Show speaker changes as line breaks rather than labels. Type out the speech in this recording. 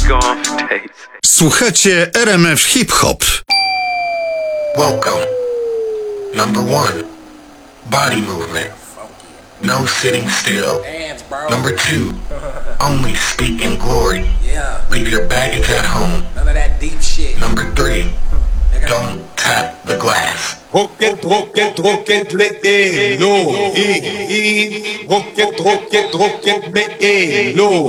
Go on for days.
Słuchacie RMF Hip Hop.
Welcome. Number 1, body movement. No sitting still. Number 2, only speak in glory. Leave your baggage at home.
None of that deep shit.
Number 3, don't tap the glass.
Rocket, me, no, rocket, me, no.